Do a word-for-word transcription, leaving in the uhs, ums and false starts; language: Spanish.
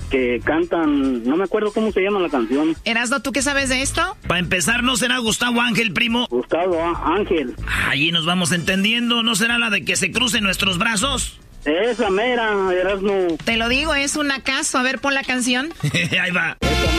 que cantan, no me acuerdo cómo se llama la canción. Erasno, ¿tú qué sabes de esto? Para empezar, ¿no será Gustavo Ángel, primo? Gustavo Ángel. Allí nos vamos entendiendo, ¿no será la de que se crucen nuestros brazos? Esa mera, Erasno. Te lo digo, es un acaso. A ver, pon la canción. Ahí va. Esa